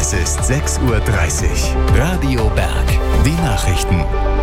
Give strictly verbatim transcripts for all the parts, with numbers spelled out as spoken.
Es ist sechs Uhr dreißig. Radio Berg. Die Nachrichten.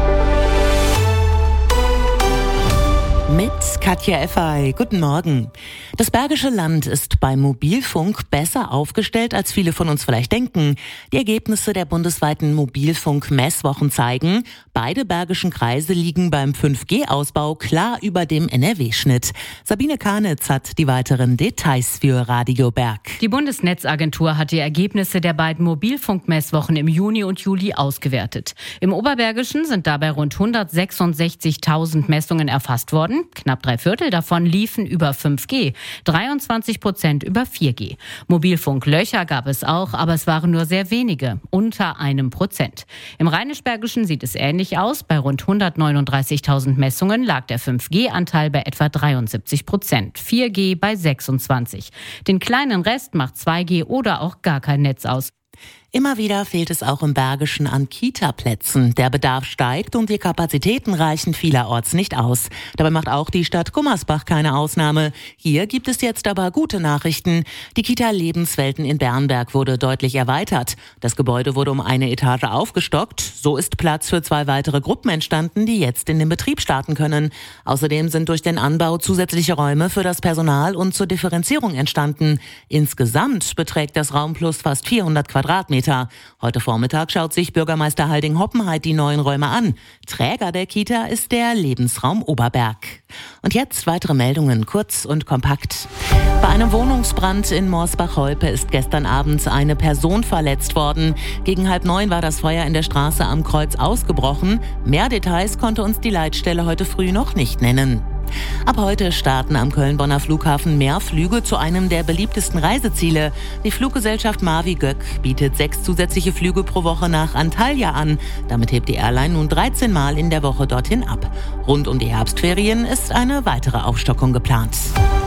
Mit Katja Effay. Guten Morgen. Das Bergische Land ist beim Mobilfunk besser aufgestellt, als viele von uns vielleicht denken. Die Ergebnisse der bundesweiten Mobilfunk-Messwochen zeigen, beide bergischen Kreise liegen beim fünf G Ausbau klar über dem N R W-Schnitt. Sabine Karnitz hat die weiteren Details für Radio Berg. Die Bundesnetzagentur hat die Ergebnisse der beiden Mobilfunk-Messwochen im Juni und Juli ausgewertet. Im Oberbergischen sind dabei rund hundertsechsundsechzigtausend Messungen erfasst worden. Knapp drei Viertel davon liefen über fünf G, dreiundzwanzig Prozent über vier G. Mobilfunklöcher gab es auch, aber es waren nur sehr wenige, unter einem Prozent. Im Rheinisch-Bergischen sieht es ähnlich aus. Bei rund hundertneununddreißigtausend Messungen lag der fünf G Anteil bei etwa dreiundsiebzig Prozent, vier G bei sechsundzwanzig. Den kleinen Rest macht zwei G oder auch gar kein Netz aus. Immer wieder fehlt es auch im Bergischen an Kita-Plätzen. Der Bedarf steigt und die Kapazitäten reichen vielerorts nicht aus. Dabei macht auch die Stadt Gummersbach keine Ausnahme. Hier gibt es jetzt aber gute Nachrichten. Die Kita Lebenswelten in Bernberg wurde deutlich erweitert. Das Gebäude wurde um eine Etage aufgestockt. So ist Platz für zwei weitere Gruppen entstanden, die jetzt in den Betrieb starten können. Außerdem sind durch den Anbau zusätzliche Räume für das Personal und zur Differenzierung entstanden. Insgesamt beträgt das Raumplus fast vierhundert Quadratmeter. Heute Vormittag schaut sich Bürgermeister Halding-Hoppenheith die neuen Räume an. Träger der Kita ist der Lebensraum Oberberg. Und jetzt weitere Meldungen, kurz und kompakt. Bei einem Wohnungsbrand in Morsbach-Holpe ist gestern Abend eine Person verletzt worden. Gegen halb neun war das Feuer in der Straße am Kreuz ausgebrochen. Mehr Details konnte uns die Leitstelle heute früh noch nicht nennen. Ab heute starten am Köln-Bonner Flughafen mehr Flüge zu einem der beliebtesten Reiseziele. Die Fluggesellschaft Mavi Göck bietet sechs zusätzliche Flüge pro Woche nach Antalya an. Damit hebt die Airline nun dreizehn Mal in der Woche dorthin ab. Rund um die Herbstferien ist eine weitere Aufstockung geplant.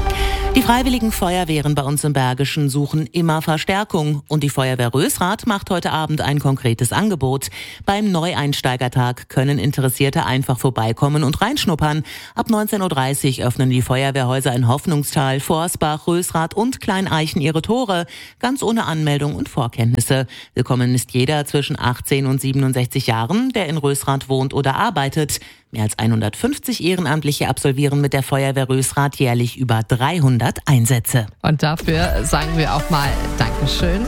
Die Freiwilligen Feuerwehren bei uns im Bergischen suchen immer Verstärkung. Und die Feuerwehr Rösrath macht heute Abend ein konkretes Angebot. Beim Neueinsteigertag können Interessierte einfach vorbeikommen und reinschnuppern. Ab neunzehn Uhr dreißig öffnen die Feuerwehrhäuser in Hoffnungstal, Forsbach, Rösrath und Kleineichen ihre Tore. Ganz ohne Anmeldung und Vorkenntnisse. Willkommen ist jeder zwischen achtzehn und siebenundsechzig Jahren, der in Rösrath wohnt oder arbeitet. Mehr als hundertfünfzig Ehrenamtliche absolvieren mit der Feuerwehr Rösrath jährlich über dreihundert Einsätze. Und dafür sagen wir auch mal Dankeschön.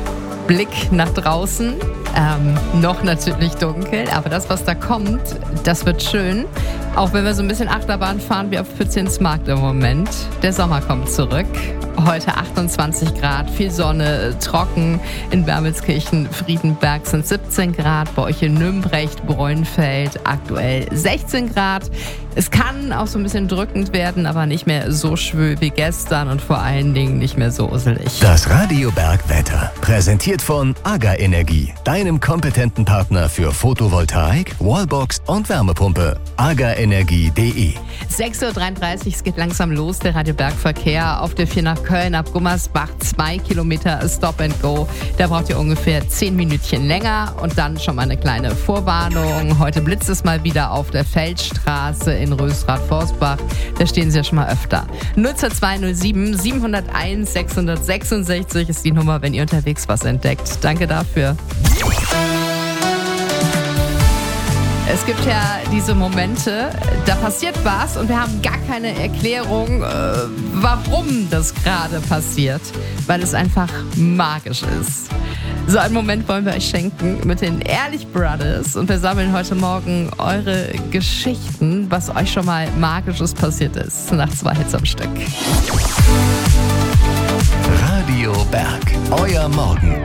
Blick nach draußen, ähm, noch natürlich dunkel, aber das, was da kommt, das wird schön. Auch wenn wir so ein bisschen Achterbahn fahren wie auf Pützchensmarkt im Moment. Der Sommer kommt zurück. Heute achtundzwanzig Grad, viel Sonne, trocken. In Wermelskirchen, Friedenberg sind siebzehn Grad. Bei euch in Nümbrecht, Bräunfeld aktuell sechzehn Grad. Es kann auch so ein bisschen drückend werden, aber nicht mehr so schwül wie gestern und vor allen Dingen nicht mehr so uselig. Das Radio Berg Wetter, präsentiert von AGA Energie, deinem kompetenten Partner für Photovoltaik, Wallbox und Wärmepumpe. aga energie punkt de. sechs Uhr dreiunddreißig, es geht langsam los, der Radio Berg Verkehr auf der vier nach Köln ab Gummersbach, zwei Kilometer Stop and Go. Da braucht ihr ungefähr zehn Minütchen länger und dann schon mal eine kleine Vorwarnung. Heute blitzt es mal wieder auf der Feldstraße in Rösrath-Forsbach. Da stehen sie ja schon mal öfter. null zwei null sieben sieben null eins sechs sechs sechs ist die Nummer, wenn ihr unterwegs was entdeckt. Danke dafür. Es gibt ja diese Momente, da passiert was und wir haben gar keine Erklärung, äh, warum das gerade passiert, weil es einfach magisch ist. So einen Moment wollen wir euch schenken mit den Ehrlich Brothers und wir sammeln heute Morgen eure Geschichten, was euch schon mal Magisches passiert ist, nach zwei Hits am Stück. Radio Berg, euer Morgen